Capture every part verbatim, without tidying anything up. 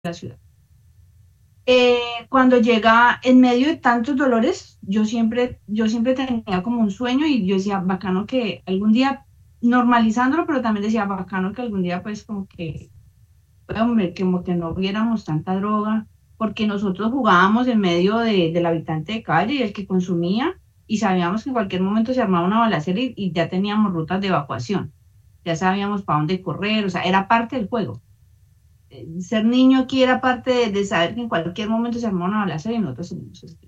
la ciudad. Eh, cuando llega en medio de tantos dolores, yo siempre, yo siempre tenía como un sueño y yo decía, bacano que algún día, normalizándolo, pero también decía, bacano que algún día pues como que, hombre, como que no viéramos tanta droga, porque nosotros jugábamos en medio de, del habitante de calle y el que consumía, y sabíamos que en cualquier momento se armaba una balacera y, y ya teníamos rutas de evacuación, ya sabíamos para dónde correr, o sea, era parte del juego. Ser niño aquí era parte de, de saber que en cualquier momento se armaba una balacera y nosotros teníamos esto.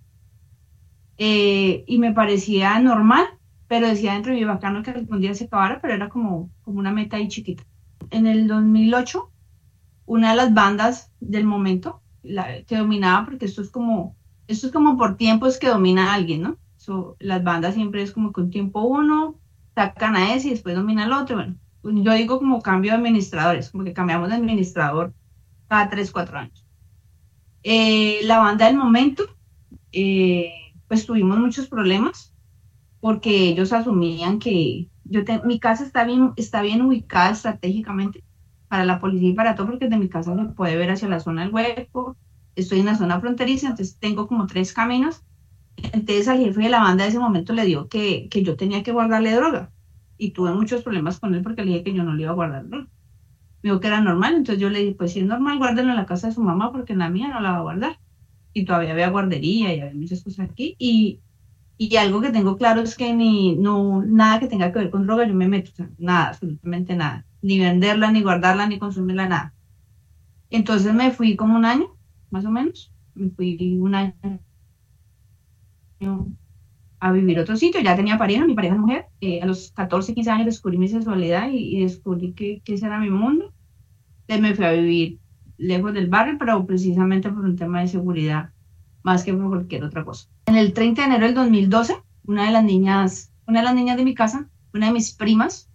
Eh, y me parecía normal, pero decía dentro de mí bacano que algún día se acabara, pero era como, como una meta ahí chiquita. En el dos mil ocho, una de las bandas del momento, la, que dominaba, porque esto es como, esto es como por tiempos que domina a alguien, ¿no? So, las bandas siempre es como que un tiempo uno, sacan a ese y después domina al otro. Bueno, yo digo como cambio de administradores, como que cambiamos de administrador cada tres, cuatro años. Eh, la banda del momento, eh, pues tuvimos muchos problemas porque ellos asumían que yo te, mi casa está bien, está bien ubicada estratégicamente para la policía y para todo, porque de mi casa se puede ver hacia la zona del hueco, estoy en la zona fronteriza, entonces tengo como tres caminos. Entonces al jefe de la banda de ese momento le dio que, que yo tenía que guardarle droga y tuve muchos problemas con él porque le dije que yo no le iba a guardar droga. Me dijo que era normal, entonces yo le dije, pues si es normal, guárdelo en la casa de su mamá porque en la mía no la va a guardar. Y todavía había guardería y había muchas cosas aquí. Y, y algo que tengo claro es que ni, no, nada que tenga que ver con droga yo me meto, o sea, nada, absolutamente nada. Ni venderla, ni guardarla, ni consumirla, nada. Entonces me fui como un año, más o menos. Me fui un año a vivir a otro sitio. Ya tenía pareja, mi pareja es mujer. Eh, a los catorce quince años descubrí mi sexualidad y, y descubrí que, que ese era mi mundo. Entonces me fui a vivir lejos del barrio, pero precisamente por un tema de seguridad, más que por cualquier otra cosa. En el treinta de enero del dos mil doce, una de las niñas, una de las niñas de mi casa, una de mis primas,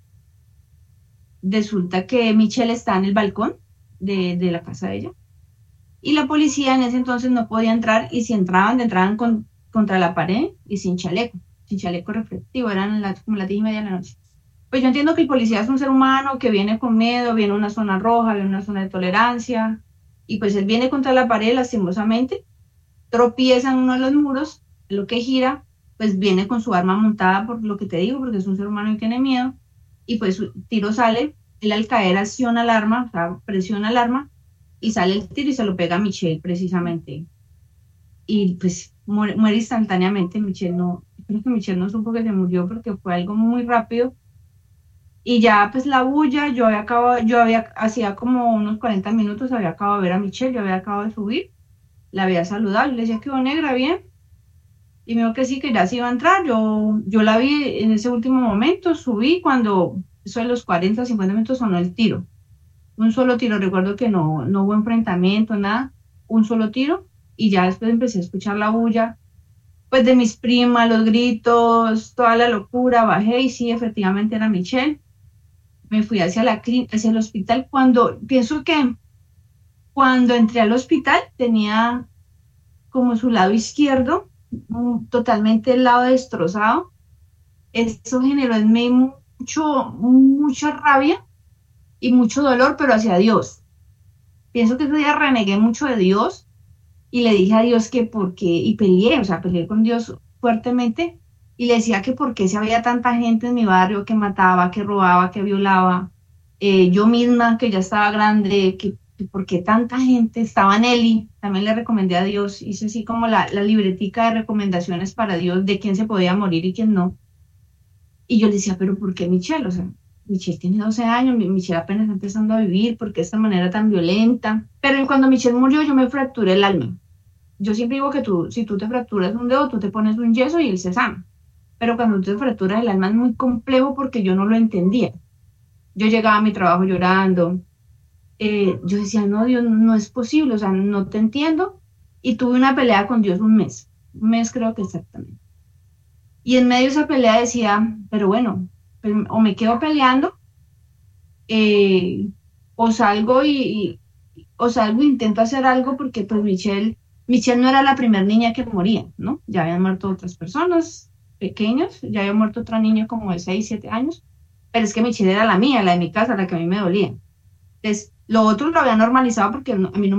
resulta que Michelle está en el balcón de, de la casa de ella. Y la policía en ese entonces no podía entrar y si entraban, entraban con, contra la pared y sin chaleco, sin chaleco reflectivo, eran las, como las diez y media de la noche. Pues yo entiendo que el policía es un ser humano que viene con miedo, viene a una zona roja, viene a una zona de tolerancia, y pues él viene contra la pared lastimosamente, tropieza en uno de los muros, lo que gira, pues viene con su arma montada por lo que te digo, porque es un ser humano y tiene miedo, y pues su tiro sale, él al caer acciona el arma, o sea, presiona el arma, y sale el tiro y se lo pega a Michelle precisamente. Y pues muere, muere instantáneamente. Michelle no, creo que Michelle no supo que se murió porque fue algo muy rápido. Y ya pues la bulla, yo había acabado, yo había, hacía como unos cuarenta minutos, había acabado de ver a Michelle, yo había acabado de subir, la había saludado, yo le decía que iba negra, bien, y me dijo que sí, que ya se iba a entrar, yo, yo la vi en ese último momento, subí cuando, eso de los cuarenta, cincuenta minutos sonó el tiro, un solo tiro, recuerdo que no, no hubo enfrentamiento, nada, un solo tiro, y ya después empecé a escuchar la bulla, pues de mis primas, los gritos, toda la locura, bajé y sí, efectivamente era Michelle. Me fui hacia la hacia el hospital cuando pienso que cuando entré al hospital tenía como su lado izquierdo un, totalmente el lado destrozado. Eso generó en mí mucho mucha rabia y mucho dolor, pero hacia Dios. Pienso que ese día renegué mucho de Dios y le dije a Dios que por qué, y peleé, o sea, peleé con Dios fuertemente y le decía que por qué si había tanta gente en mi barrio que mataba, que robaba, que violaba, eh, yo misma que ya estaba grande, que, que por qué tanta gente estaba en Eli, también le recomendé a Dios, hice así como la, la libretica de recomendaciones para Dios de quién se podía morir y quién no. Y yo le decía, pero ¿por qué Michelle? O sea, Michelle tiene doce años, Michelle apenas está empezando a vivir, ¿por qué de esta manera tan violenta? Pero cuando Michelle murió yo me fracturé el alma. Yo siempre digo que tú, si tú te fracturas un dedo, tú te pones un yeso y él se sana. Pero cuando tú te fracturas el alma es muy complejo porque yo no lo entendía. Yo llegaba a mi trabajo llorando. Eh, yo decía, no, Dios, no es posible, o sea, no te entiendo. Y tuve una pelea con Dios un mes. Un mes creo que exactamente. Y en medio de esa pelea decía, pero bueno, o me quedo peleando, eh, o salgo y, y, o salgo e intento hacer algo porque pues Michelle, Michelle no era la primera niña que moría, ¿no? Ya habían muerto otras personas pequeñas, ya había muerto otra niña como de seis siete años, pero es que Michelle era la mía, la de mi casa, la que a mí me dolía. Entonces, Lo otro lo había normalizado porque no- a mí no